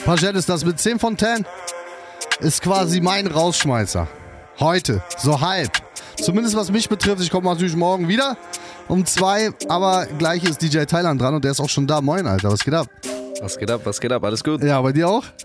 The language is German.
Pagette ist das mit 10 von 10. Ist quasi mein Rausschmeißer. Heute, so halb. Zumindest was mich betrifft. Ich komme natürlich morgen wieder um 2. Aber gleich ist DJ Thailand dran und der ist auch schon da. Moin, Alter, was geht ab? Was geht ab? Alles gut? Ja, bei dir auch?